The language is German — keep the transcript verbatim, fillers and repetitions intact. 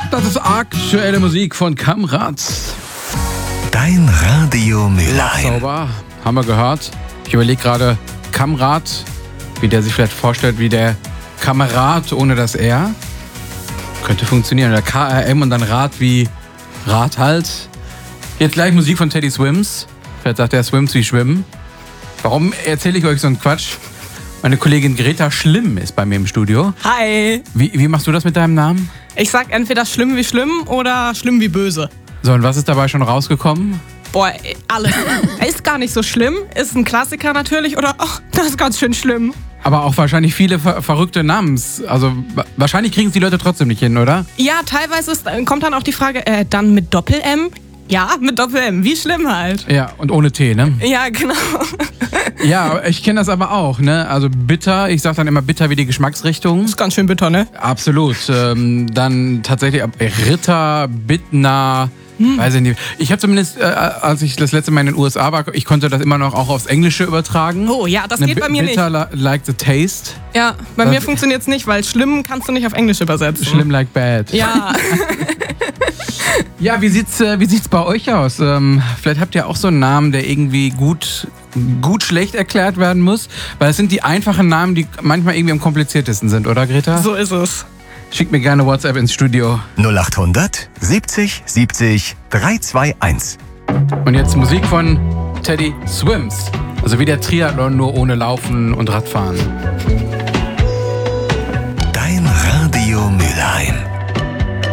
Das ist aktuelle Musik von Kamrat. Dein Radio Mülheim. Sauber, haben wir gehört. Ich überlege gerade, Kamrat, wie der sich vielleicht vorstellt, wie der Kamerad ohne das R. Könnte funktionieren. Oder K R M und dann Rad wie Rad halt. Jetzt gleich Musik von Teddy Swims. Vielleicht sagt er Swims wie Schwimmen. Warum erzähle ich euch so einen Quatsch? Meine Kollegin Greta Schlimm ist bei mir im Studio. Hi. Wie, wie machst du das mit deinem Namen? Ich sag entweder schlimm wie schlimm oder schlimm wie böse. So, und was ist dabei schon rausgekommen? Boah, alles. Ist gar nicht so schlimm. Ist ein Klassiker natürlich. Oder, ach, das ist ganz schön schlimm. Aber auch wahrscheinlich viele ver- verrückte Namens. Also wa- wahrscheinlich kriegen es die Leute trotzdem nicht hin, oder? Ja, teilweise ist, kommt dann auch die Frage, äh, dann mit Doppel-M? Ja, mit Doppel-M. Wie schlimm halt. Ja, und ohne T, ne? Ja, genau. Ja, ich kenne das aber auch, ne? Also bitter, ich sag dann immer bitter wie die Geschmacksrichtung. Ist ganz schön bitter, ne? Absolut. Ähm, dann tatsächlich äh, Ritter, Bittner, hm. weiß ich nicht. Ich habe zumindest, äh, als ich das letzte Mal in den U S A war, ich konnte das immer noch auch aufs Englische übertragen. Oh ja, das Ne, geht bei mir nicht. Bitter li- like the taste. Ja, bei Das- mir funktioniert's nicht, weil schlimm kannst du nicht auf Englisch übersetzen. Schlimm like bad. Ja. Ja, wie sieht's, äh, wie sieht's bei euch aus? Ähm, vielleicht habt ihr auch so einen Namen, der irgendwie gut, gut schlecht erklärt werden muss. Weil es sind die einfachen Namen, die manchmal irgendwie am kompliziertesten sind, oder Greta? So ist es. Schickt mir gerne WhatsApp ins Studio. null acht hundert siebzig siebzig dreihunderteinundzwanzig. Und jetzt Musik von Teddy Swims. Also wie der Triathlon, nur ohne Laufen und Radfahren. Dein Radio Mülheim.